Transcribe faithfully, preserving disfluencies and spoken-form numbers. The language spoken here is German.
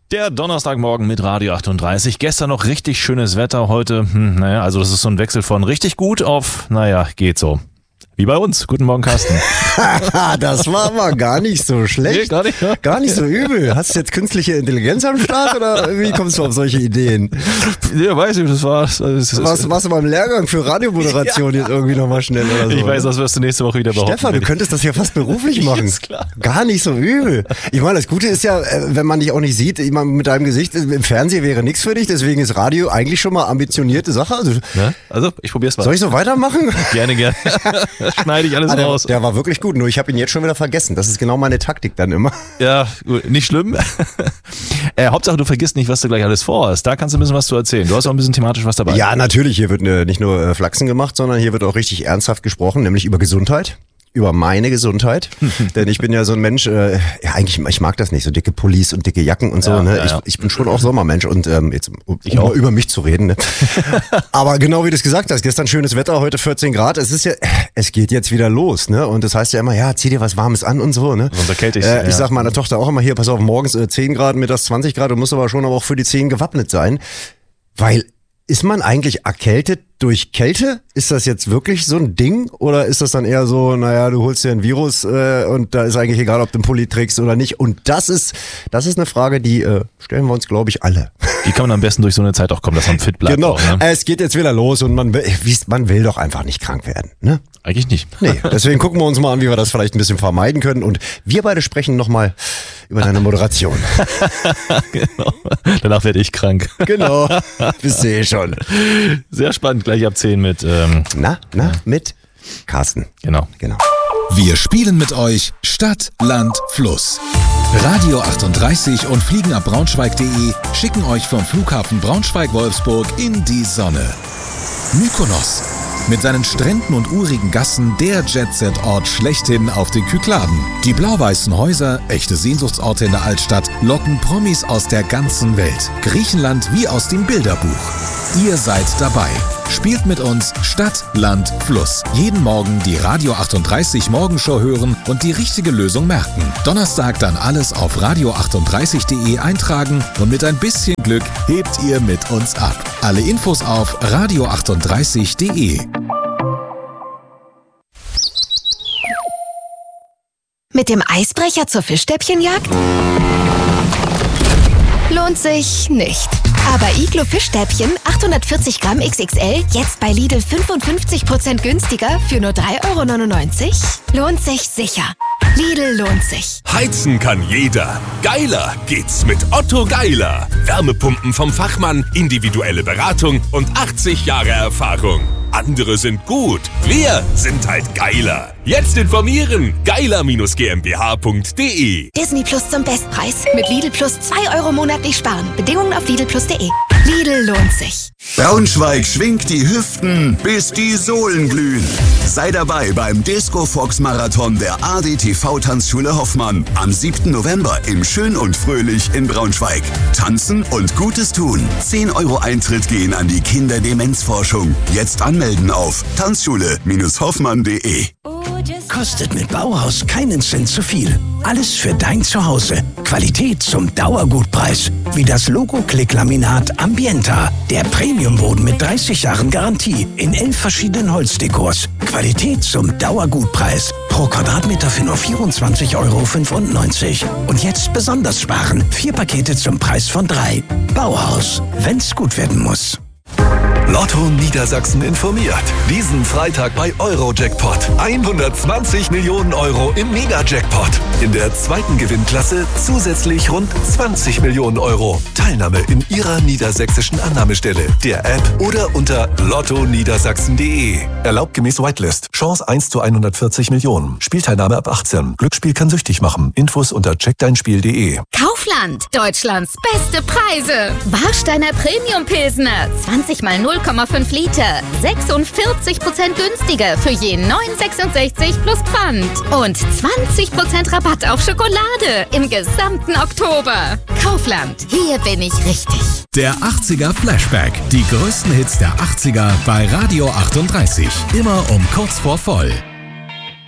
Der Donnerstagmorgen mit Radio achtunddreißig. Gestern noch richtig schönes Wetter, heute, hm, naja, also das ist so ein Wechsel von richtig gut auf, naja, geht so. Wie bei uns. Guten Morgen, Carsten. Das war aber gar nicht so schlecht. Nee, gar nicht, ja. Gar nicht so übel. Hast du jetzt künstliche Intelligenz am Start oder wie kommst du auf solche Ideen? Ja, weiß ich, das war... Das, das, was, warst du beim Lehrgang für Radiomoderation ja. jetzt irgendwie nochmal schnell oder so? Ich weiß, das wirst du nächste Woche wieder behaupten. Stefan, du könntest das ja fast beruflich machen. Ist klar. Gar nicht so übel. Ich meine, das Gute ist ja, wenn man dich auch nicht sieht, ich meine, mit deinem Gesicht, im Fernsehen wäre nichts für dich, deswegen ist Radio eigentlich schon mal ambitionierte Sache. Also, ja, also ich probier's mal. Soll ich so weitermachen? Gerne, gerne. Schneide ich alles ah, der, raus. Der war wirklich gut, nur ich habe ihn jetzt schon wieder vergessen. Das ist genau meine Taktik dann immer. Ja, nicht schlimm. äh, Hauptsache, du vergisst nicht, was du gleich alles vorhast. Da kannst du ein bisschen was zu erzählen. Du hast auch ein bisschen thematisch was dabei. Ja, natürlich. Hier wird äh, nicht nur äh, Flachsen gemacht, sondern hier wird auch richtig ernsthaft gesprochen, nämlich über Gesundheit. Über meine Gesundheit, denn ich bin ja so ein Mensch, äh, ja eigentlich, ich mag das nicht, so dicke Pullis und dicke Jacken und so, ja, ne? Ja, ich, ja. ich bin schon auch Sommermensch und ähm, jetzt, um, ich um auch. mal über mich zu reden, ne? Aber genau wie du es gesagt hast, gestern schönes Wetter, heute vierzehn Grad, es ist ja, es geht jetzt wieder los, ne? Und das heißt ja immer, ja, zieh dir was Warmes an und so, ne? Sonst erkälte ich äh, Ich ja. sag meiner Tochter auch immer hier, pass auf, morgens äh, zehn Grad, mittags zwanzig Grad, du musst aber schon aber auch für die zehn gewappnet sein, weil ist man eigentlich erkältet durch Kälte? Ist das jetzt wirklich so ein Ding? Oder ist das dann eher so, naja, du holst dir ein Virus äh, und da ist eigentlich egal, ob du einen Pulli trägst oder nicht? Und das ist das ist eine Frage, die äh, stellen wir uns, glaube ich, alle. Wie kann man am besten durch so eine Zeit auch kommen, dass man fit bleibt? Genau, auch, ne? Es geht jetzt wieder los und man will, man will doch einfach nicht krank werden, ne? Eigentlich nicht. Nee, deswegen gucken wir uns mal an, wie wir das vielleicht ein bisschen vermeiden können. Und wir beide sprechen nochmal über deine Moderation. Genau. Danach werde ich krank. Genau, wisst ihr schon. Sehr spannend, gleich ab zehn mit... Ähm, na, na, mit Carsten. Genau. Genau. Wir spielen mit euch Stadt, Land, Fluss. Radio achtunddreißig und Fliegen ab Braunschweig punkt de schicken euch vom Flughafen Braunschweig-Wolfsburg in die Sonne. Mykonos. Mit seinen Stränden und urigen Gassen der Jet-Set-Ort schlechthin auf den Kykladen. Die blau-weißen Häuser, echte Sehnsuchtsorte in der Altstadt, locken Promis aus der ganzen Welt. Griechenland wie aus dem Bilderbuch. Ihr seid dabei. Spielt mit uns Stadt, Land, Fluss. Jeden Morgen die Radio achtunddreißig Morgenshow hören und die richtige Lösung merken. Donnerstag dann alles auf radio achtunddreißig punkt de eintragen und mit ein bisschen Glück hebt ihr mit uns ab. Alle Infos auf radio achtunddreißig punkt de. Mit dem Eisbrecher zur Fischstäbchenjagd? Lohnt sich nicht. Aber Iglo Fischstäbchen achthundertvierzig Gramm X X L jetzt bei Lidl fünfundfünfzig Prozent günstiger für nur drei Euro neunundneunzig? Lohnt sich sicher. Lidl lohnt sich. Heizen kann jeder. Geiler geht's mit Otto Geiler. Wärmepumpen vom Fachmann, individuelle Beratung und achtzig Jahre Erfahrung. Andere sind gut, wir sind halt geiler. Jetzt informieren, geiler Bindestrich GmbH punkt de. Disney Plus zum Bestpreis. Mit Lidl Plus zwei Euro monatlich sparen. Bedingungen auf Lidl Plus punkt de. Lidl lohnt sich. Braunschweig schwingt die Hüften, bis die Sohlen glühen. Sei dabei beim Disco Fox Marathon der A D T V-Tanzschule Hoffmann am siebten November im Schön und Fröhlich in Braunschweig. Tanzen und Gutes tun. zehn Euro Eintritt gehen an die Kinderdemenzforschung. Jetzt anmelden auf tanzschule Bindestrich hoffmann punkt de. Kostet mit Bauhaus keinen Cent zu viel. Alles für dein Zuhause. Qualität zum Dauergutpreis. Wie das Logo-Klick-Laminat Ambienta. Der Premiumboden mit dreißig Jahren Garantie. In elf verschiedenen Holzdekors. Qualität zum Dauergutpreis. Pro Quadratmeter für nur vierundzwanzig Euro fünfundneunzig. Und jetzt besonders sparen. Vier Pakete zum Preis von drei. Bauhaus. Wenn's gut werden muss. Lotto Niedersachsen informiert. Diesen Freitag bei Euro-Jackpot. hundertzwanzig Millionen Euro im Mega-Jackpot. In der zweiten Gewinnklasse zusätzlich rund zwanzig Millionen Euro. Teilnahme in Ihrer niedersächsischen Annahmestelle, der App oder unter lotto niedersachsen punkt de. Erlaubt gemäß Whitelist. Chance eins zu hundertvierzig Millionen. Spielteilnahme ab achtzehn. Glücksspiel kann süchtig machen. Infos unter check dein spiel punkt de. Kaufland. Deutschlands beste Preise. Warsteiner Premium Pilsner. zwanzig mal null Komma fünf Liter. sechsundvierzig Prozent günstiger für je neun sechsundsechzig plus Pfand. Und zwanzig Prozent Rabatt auf Schokolade im gesamten Oktober. Kaufland. Hier bin ich richtig. Der achtziger Flashback. Die größten Hits der achtziger bei Radio achtunddreißig. Immer um kurz vor voll.